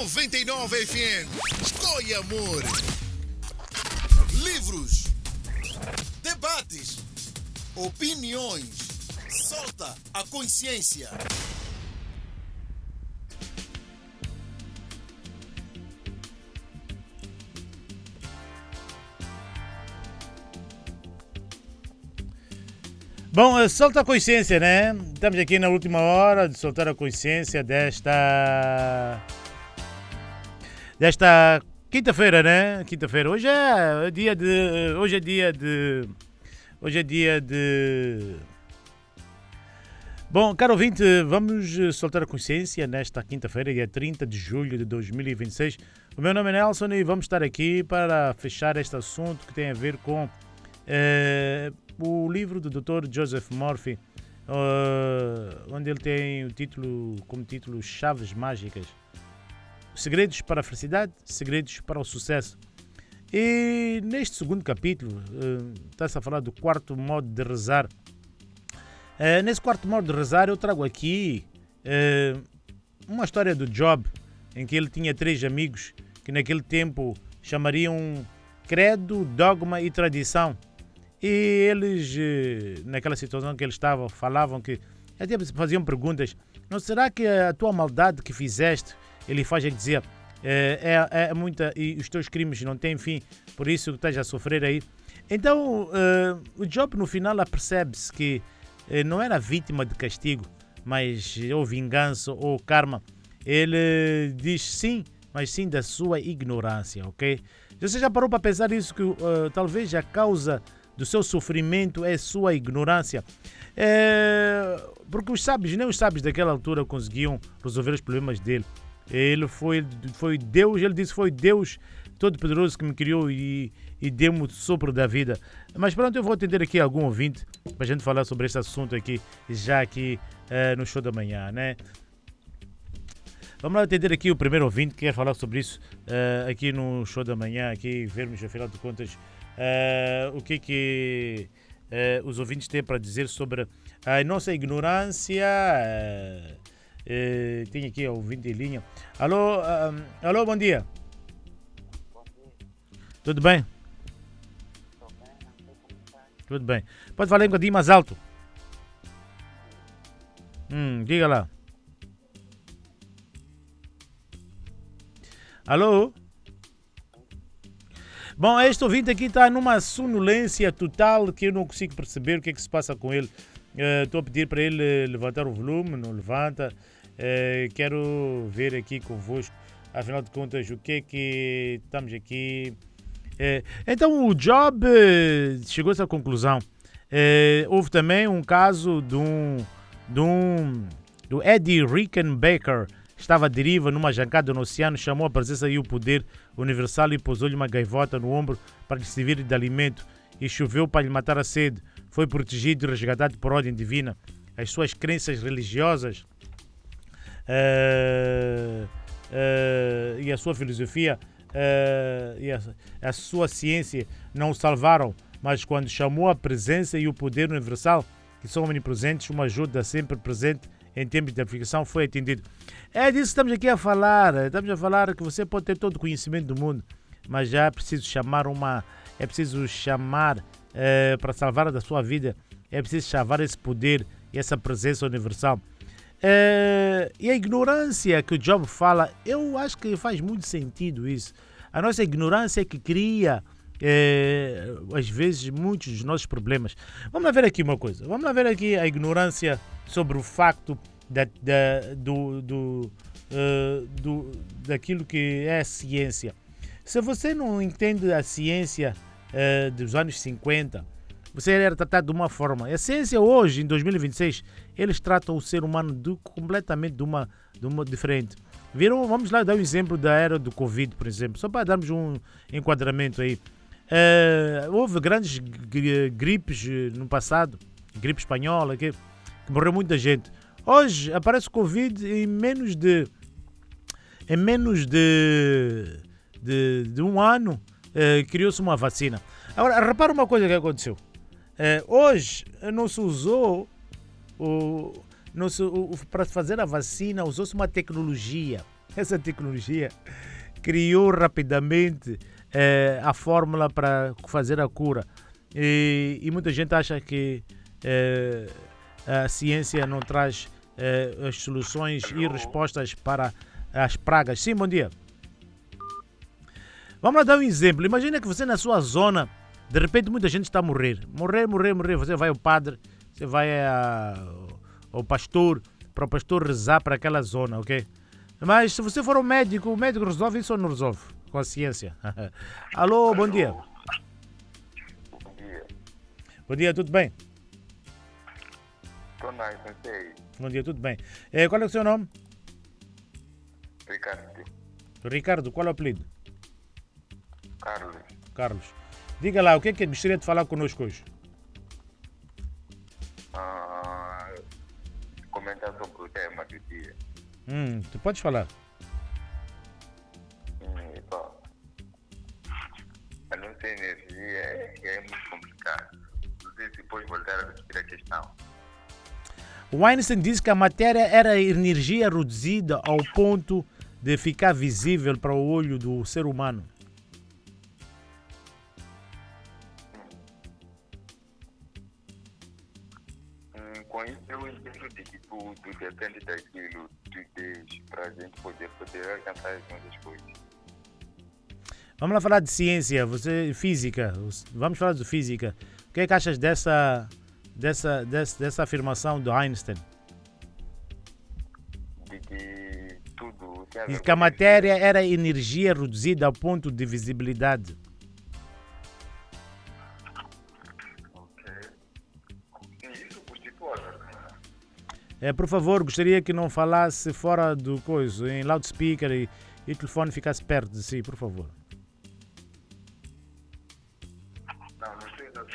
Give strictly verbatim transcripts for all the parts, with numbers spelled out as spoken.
noventa e nove F M. Escolha amor. Livros, debates, opiniões. Solta a consciência. Bom, solta a consciência, né? Estamos aqui na última hora de soltar a consciência desta... Desta quinta-feira, né? Quinta-feira. Hoje é dia de... Hoje é dia de... Hoje é dia de... Bom, caro ouvinte, vamos soltar a consciência nesta quinta-feira, dia trinta de julho de dois mil e vinte e seis. O meu nome é Nelson e vamos estar aqui para fechar este assunto que tem a ver com... Eh, o livro do doutor Joseph Murphy, uh, onde ele tem o título, como título Chaves Mágicas. Segredos para a felicidade, segredos para o sucesso. E neste segundo capítulo, uh, está-se a falar do quarto modo de rezar. Uh, nesse quarto modo de rezar eu trago aqui uh, uma história do Job, em que ele tinha três amigos que naquele tempo chamariam credo, dogma e tradição. E eles, naquela situação que eles estavam, falavam que, até faziam perguntas, não será que a tua maldade que fizeste, ele faz a dizer, é, é, é muita, e os teus crimes não têm fim, por isso que estás a sofrer aí. Então, uh, o Job no final apercebe-se que uh, não era vítima de castigo, mas ou vingança ou karma. Ele diz sim, mas sim da sua ignorância, ok? Você já parou para pensar isso, que uh, talvez a causa do seu sofrimento é sua ignorância. É, porque os sábios, nem os sábios daquela altura conseguiam resolver os problemas dele. Ele foi, foi Deus, ele disse foi Deus Todo-Poderoso que me criou e, e deu-me o sopro da vida. Mas pronto, eu vou atender aqui algum ouvinte para a gente falar sobre este assunto aqui, já aqui é, no show da manhã, né? Vamos lá atender aqui o primeiro ouvinte que quer falar sobre isso é, aqui no show da manhã, aqui vermos afinal de contas Uh, o que que uh, os ouvintes têm para dizer sobre a nossa ignorância. Uh, uh, tem aqui o ouvinte em linha. Alô, uh, alô, bom dia. Bom dia. Tudo bem? Estou bem, não sei como está. Tudo bem. Pode falar um bocadinho mais alto? Hum, diga lá. Alô? Bom, este ouvinte aqui está numa sonolência total que eu não consigo perceber o que é que se passa com ele. Estou uh, a pedir para ele levantar o volume, não levanta. Uh, quero ver aqui convosco, afinal de contas, o que é que estamos aqui. Uh, então, o Job uh, chegou a essa conclusão. Uh, houve também um caso de um, de um do Eddie Rickenbacker. Estava à deriva numa jangada no oceano, chamou a presença e o poder universal e pousou-lhe uma gaivota no ombro para lhe servir de alimento e choveu para lhe matar a sede. Foi protegido e resgatado por ordem divina. As suas crenças religiosas uh, uh, e a sua filosofia uh, e a, a sua ciência não o salvaram, mas quando chamou a presença e o poder universal, que são omnipresentes, uma ajuda sempre presente em tempos de aflição, foi atendido. É disso que estamos aqui a falar. Estamos a falar que você pode ter todo o conhecimento do mundo, mas já é preciso chamar uma... É preciso chamar eh, para salvar da sua vida. É preciso chamar esse poder e essa presença universal. Eh, e a ignorância que o Job fala, eu acho que faz muito sentido isso. A nossa ignorância é que cria, eh, às vezes, muitos dos nossos problemas. Vamos lá ver aqui uma coisa. Vamos lá ver aqui a ignorância sobre o facto da, da, do, do, uh, do, daquilo que é a ciência. Se você não entende a ciência uh, dos anos cinquenta, você era tratado de uma forma. A ciência hoje, em dois mil e vinte e seis, eles tratam o ser humano de, completamente de uma, de uma diferente. Viram? Vamos lá dar um exemplo da era do Covid, por exemplo, só para darmos um enquadramento aí. Uh, houve grandes gripes no passado, gripe espanhola, que que morreu muita gente. Hoje aparece o Covid em menos de em menos de de, de um ano eh, criou-se uma vacina. Agora, repara uma coisa que aconteceu. Eh, hoje não se usou o, não se, o, para fazer a vacina usou-se uma tecnologia essa tecnologia criou rapidamente eh, a fórmula para fazer a cura. E, e muita gente acha que eh, a ciência não traz eh, as soluções e respostas para as pragas. Sim, bom dia. Vamos lá dar um exemplo. Imagina que você na sua zona, de repente muita gente está a morrer. Morrer, morrer, morrer. Você vai ao padre, você vai a, ao pastor, para o pastor rezar para aquela zona, ok? Mas se você for ao médico, o médico resolve isso ou não resolve? Com a ciência. Alô, bom dia. Bom dia. Bom dia, tudo bem? Tô nice, não sei. Bom dia, tudo bem. Eh, qual é o seu nome? Ricardo. Ricardo, qual é o apelido? Carlos. Carlos. Diga lá, o que é que gostaria de falar connosco hoje? Ah, comentar sobre o tema do dia. Hum, tu podes falar. Hum, então, a nossa energia é, é muito complicado. Não sei se depois voltar a repetir a questão. O Einstein disse que a matéria era energia reduzida ao ponto de ficar visível para o olho do ser humano. Hum, com isso eu entendo de que tudo depende daquilo que Deus para a gente poder, poder alcançar as nossas coisas. Vamos lá falar de ciência, você física. Vamos falar de física. O que é que achas dessa, dessa, dessa, dessa afirmação do Einstein? De que tudo tem a ver Diz com que a energia. matéria era energia reduzida ao ponto de visibilidade. Ok. Isso constitui a verdade. É, por favor, gostaria que não falasse fora do coisa, em loudspeaker e, e o telefone ficasse perto de si, por favor. Não, não sei nada.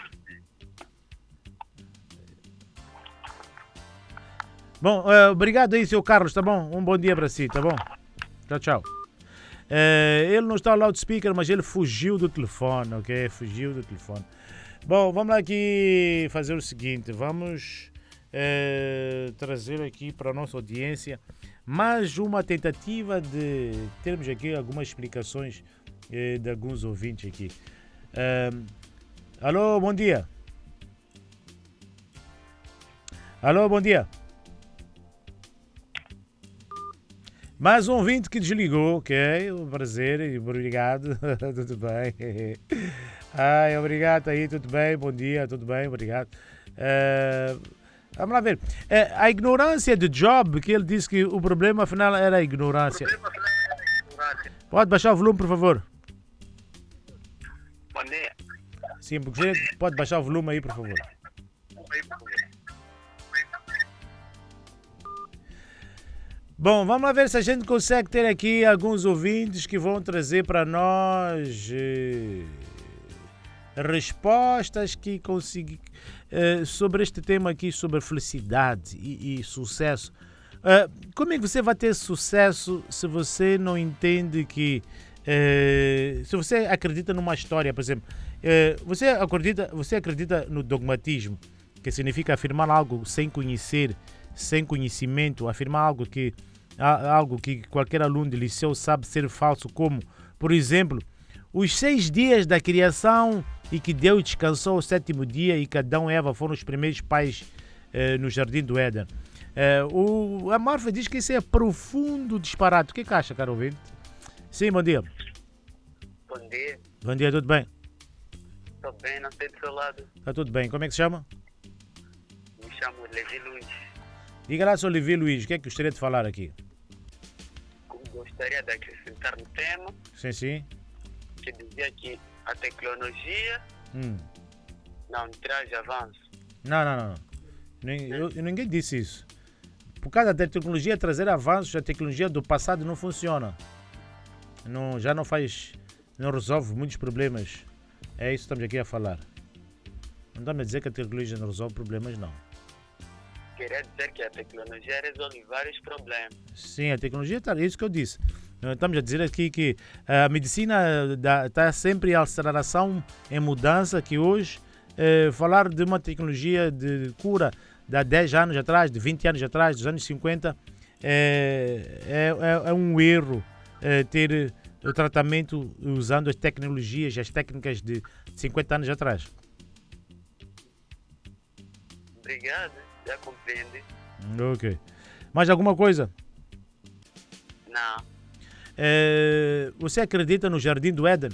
Bom, eh, obrigado aí, seu Carlos, tá bom? Um bom dia para si, tá bom? Tchau, tchau. Eh, ele não está ao loudspeaker, mas ele fugiu do telefone, ok? Fugiu do telefone. Bom, vamos lá aqui fazer o seguinte, vamos eh, trazer aqui para a nossa audiência mais uma tentativa de termos aqui algumas explicações eh, de alguns ouvintes aqui. Eh, alô, bom dia. Alô, bom dia. Mais um ouvinte que desligou, ok? Um prazer, obrigado, tudo bem. Ai, obrigado aí, tudo bem, bom dia, tudo bem, obrigado. Uh, vamos lá ver. Uh, a ignorância de Job, que ele disse que o problema afinal era a ignorância. Pode baixar o volume, por favor? Bom dia. Sim, porque pode baixar o volume aí, por favor. Bom, vamos lá ver se a gente consegue ter aqui alguns ouvintes que vão trazer para nós eh, respostas que consegui, eh, sobre este tema aqui, sobre felicidade e, e sucesso. Eh, como é que você vai ter sucesso se você não entende que... Eh, se você acredita numa história, por exemplo, eh, você, acredita, você acredita no dogmatismo, que significa afirmar algo sem conhecer, sem conhecimento, afirmar algo que, algo que qualquer aluno de liceu sabe ser falso, como, por exemplo, os seis dias da criação e que Deus descansou o sétimo dia e que Adão e Eva foram os primeiros pais eh, no jardim do Éden. Eh, o, a Marfa diz que isso é profundo disparate. O que, é que acha, caro ouvinte? Sim, bom dia. Bom dia, Bom dia, tudo bem? estou bem, não sei do seu lado. Está tudo bem. Como é que se chama? Me chamo Levi Luiz. Diga lá, seu Levi Luiz, o que é que gostaria de falar aqui? Gostaria de acrescentar no tema Sim, sim. que dizia que a tecnologia Hum. não traz avanço. Não, não, não. Nem- eu- eu- ninguém disse isso. Por causa da tecnologia trazer avanços, a tecnologia do passado não funciona. Não, já não faz, não resolve muitos problemas. É isso que estamos aqui a falar. Não estamos a dizer que a tecnologia não resolve problemas, não. Queria dizer que a tecnologia resolve vários problemas. Sim, a tecnologia está, é isso que eu disse. Não estamos a dizer aqui que a medicina está sempre em aceleração, em mudança, que hoje eh, falar de uma tecnologia de cura de há dez anos atrás, de vinte anos atrás, dos anos cinquenta, é, é, é um erro é, ter o tratamento usando as tecnologias, as técnicas de cinquenta anos atrás. Obrigado, já compreendi. Ok. Mais alguma coisa? Não, É, você acredita no Jardim do Éden?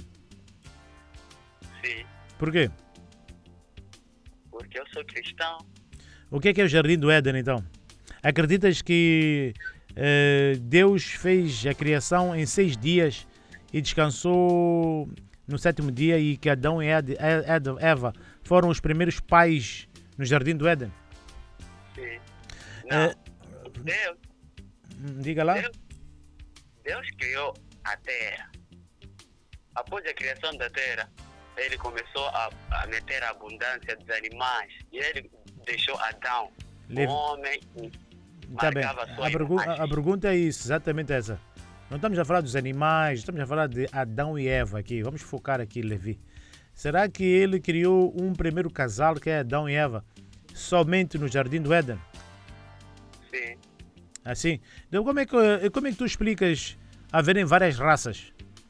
sim, Por quê? porque eu sou cristão. O que é, que é o Jardim do Éden, então? Acreditas que eh, Deus fez a criação em seis dias e descansou no sétimo dia e que Adão e Ed- Ed- Eva foram os primeiros pais no Jardim do Éden? Sim. Não, É, Deus, hum, diga lá. Deus, Deus criou a terra. Após a criação da terra, ele começou a, a meter a abundância dos animais e ele deixou Adão, Lev- o homem, Tá bem. marcava a sua A, pergu- imagem. a- a pergunta é isso, exatamente essa. Não estamos a falar dos animais, estamos a falar de Adão e Eva aqui. Vamos focar aqui, Levi. Será que ele criou um primeiro casal, que é Adão e Eva, somente no Jardim do Éden? Sim. Assim? Então como é que, como é que tu explicas haverem várias raças?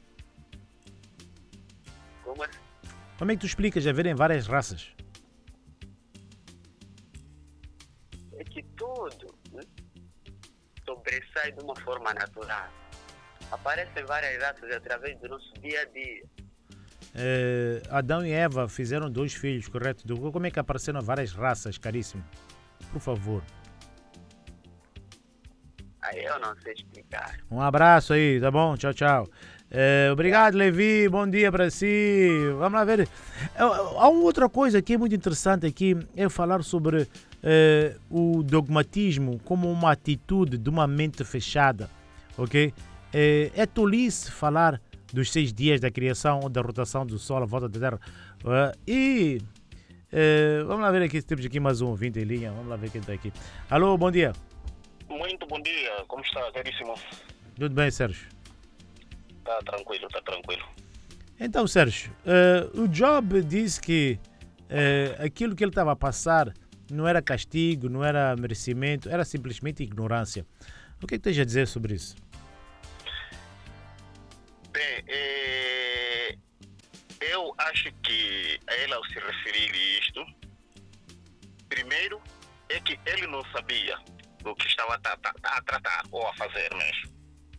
Como assim? Como é que tu explicas haverem várias raças? É que tudo, né, sobressai de uma forma natural. Aparecem várias raças através do nosso dia a dia. Eh, Adão e Eva fizeram dois filhos, correto? Do- Como é que apareceram várias raças, caríssimo? Por favor. Aí eu não sei explicar. Um abraço aí, tá bom? Tchau, tchau. Eh, obrigado, Levi. Bom dia para si. Vamos lá ver. Eh, Há uma outra coisa que é muito interessante aqui, é falar sobre eh, o dogmatismo como uma atitude de uma mente fechada, ok? Eh, é tolice falar dos seis dias da criação ou da rotação do Sol à volta da Terra. Eh, e eh, vamos lá ver aqui se temos aqui mais um ouvinte em linha. Vamos lá ver quem está aqui. Alô, bom dia. Muito bom dia, como está, caríssimo? Tudo bem, Sérgio? Tá tranquilo, tá tranquilo. Então, Sérgio, eh, o Job disse que eh, aquilo que ele estava a passar não era castigo, não era merecimento, era simplesmente ignorância. O que é que tens a dizer sobre isso? Bem, eh, eu acho que a ele ao se referir a isto, primeiro é que ele não sabia do que estava a, tra- a tratar ou a fazer mesmo.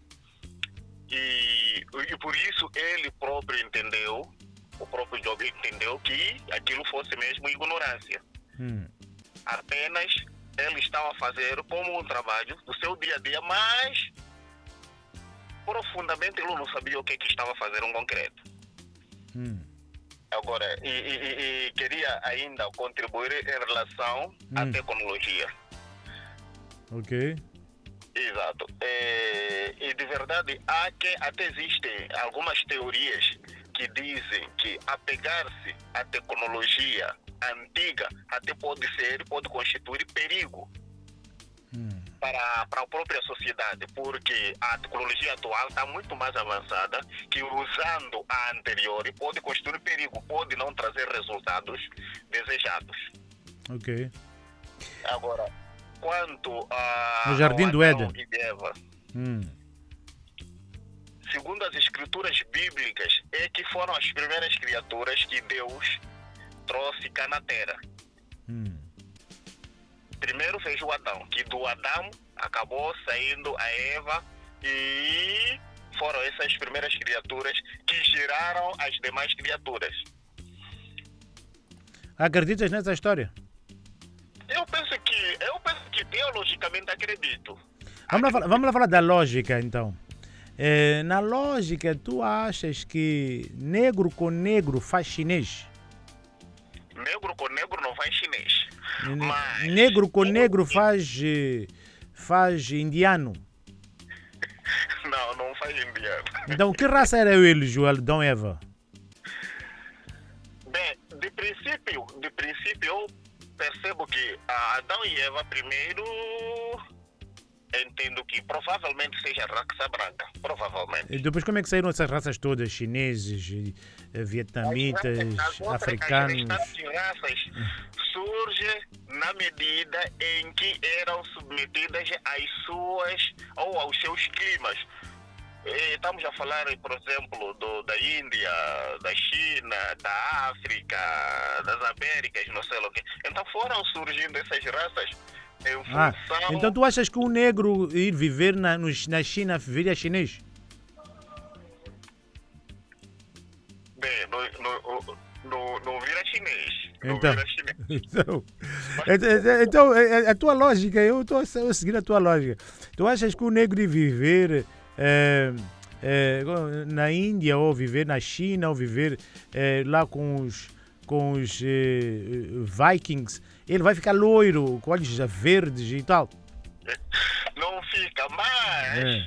E, e por isso ele próprio entendeu, o próprio Job entendeu que aquilo fosse mesmo ignorância. Hum, Apenas ele estava a fazer como um trabalho do seu dia a dia, mas profundamente ele não sabia o que, que estava a fazer em concreto. hum, Agora, e, e- e- e queria ainda contribuir em relação à Hum. tecnologia. ok. Exato. É, e de verdade, há que, até existem algumas teorias que dizem que apegar-se à tecnologia antiga até pode ser, pode constituir perigo Hum, para, para a própria sociedade, porque a tecnologia atual está muito mais avançada que usando a anterior pode constituir perigo, pode não trazer resultados desejados. ok. Agora, quanto a No Jardim ao do Adão Éden. e de Eva, Hum, segundo as escrituras bíblicas, é que foram as primeiras criaturas que Deus trouxe cá na Terra. hum, Primeiro fez o Adão, que do Adão acabou saindo a Eva e foram essas primeiras criaturas que geraram as demais criaturas. Acreditas nessa história? Eu penso que, eu penso que teologicamente acredito. Vamos lá, falar- vamos lá falar da lógica, então. Eh, na lógica, tu achas que negro com negro faz chinês? Negro com negro não faz chinês. Mas Negro com negro faz, eh, faz indiano? não, não faz indiano. Então, que raça era eles, o Adão e Eva? Bem, de princípio, de princípio eu percebo que a Adão e Eva primeiro entendo que provavelmente seja raça branca. Provavelmente. E depois como é que saíram essas raças todas? Chineses, eh, vietnamitas, As outras- africanos? As restantes raças surgem na medida em que eram submetidas às suas ou aos seus climas. Eh, Estamos a falar, por exemplo, do, da Índia, da China, da África, das Américas, não sei o quê. Então foram surgindo essas raças em Ah, função... então tu achas que um negro ir viver na, no- na China viria chinês? Bem, não, não, não, não vira chinês. Não Então, vira chinês. então, então, então, é- é a tua lógica, eu estou a seguir a tua lógica. Tu achas que o negro ir viver eh, eh, na Índia, ou viver na China, ou viver eh, lá com os, com os eh, Vikings, ele vai ficar loiro, com olhos já verdes e tal? Não fica, mas... É.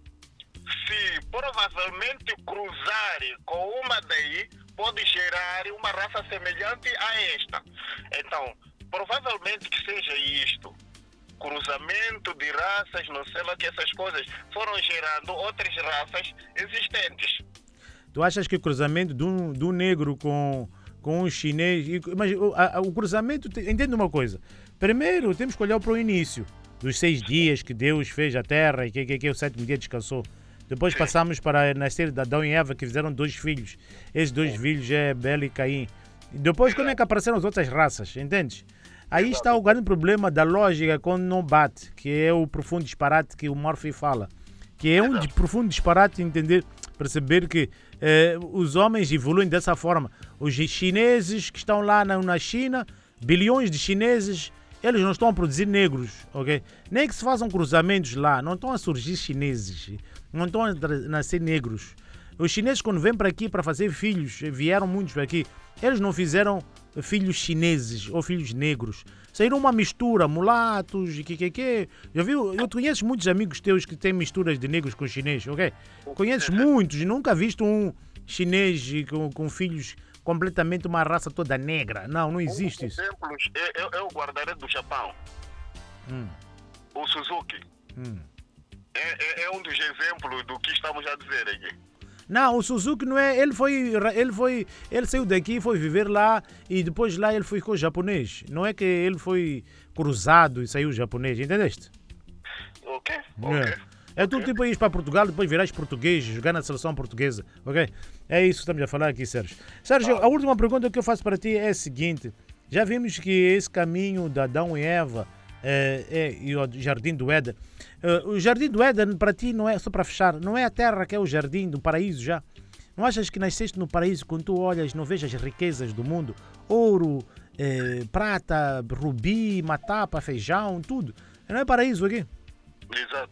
se provavelmente cruzar com uma daí, pode gerar uma raça semelhante a esta. Então, provavelmente que seja isto. Cruzamento de raças, não sei lá que essas coisas foram gerando outras raças existentes. Tu achas que o cruzamento de um, de um negro com, com um chinês... e- Mas o, a- o cruzamento... te- Entende uma coisa. Primeiro, temos que olhar para o início. Dos seis dias que Deus fez a terra e que, que, que o sétimo dia descansou. Depois passamos para nascer de Adão e Eva, que fizeram dois filhos. Esses dois filhos é Bela e Caim. E depois, como é que apareceram as outras raças? Entendes? Aí está o grande problema da lógica quando não bate, que é o profundo disparate que o Murphy fala. Que é um de profundo disparate entender, perceber que eh, os homens evoluem dessa forma. Os chineses que estão lá na, na China, bilhões de chineses, eles não estão a produzir negros, ok? Nem que se façam cruzamentos lá, não estão a surgir chineses, não estão a tra- nascer negros. Os chineses, quando vêm para aqui para fazer filhos, vieram muitos para aqui, eles não fizeram filhos chineses ou filhos negros. Saíram uma mistura, mulatos e que que que. Já viu? Eu conheço muitos amigos teus que têm misturas de negros com chinês, ok? Conheces muitos, nunca visto um chinês com, com filhos completamente uma raça toda negra. Não, não existe isso. Exemplos, eu, eu, eu guardarei do Japão. Hum, O Suzuki. hum. É, é, é um dos exemplos do que estamos a dizer aqui. Não, o Suzuki não é. Ele foi. Ele foi. Ele saiu daqui, foi viver lá e depois lá ele ficou japonês. Não é que ele foi cruzado e saiu japonês, entendeste? Ok? Ok. É, é tu tipo ir para Portugal, depois virais português, jogar na seleção portuguesa, ok? É isso que estamos a falar aqui, Sérgio. Sérgio, a última pergunta que eu faço para ti é a seguinte: já vimos que esse caminho de Adão e Eva é, é, e o Jardim do Éden, é, o Jardim do Éden para ti não é, só para fechar, não é a terra que é o jardim do paraíso já? Não achas que nasceste no paraíso quando tu olhas, não vejas as riquezas do mundo? Ouro, é, prata, rubi, matapa, feijão, tudo. Não é paraíso aqui? Exato.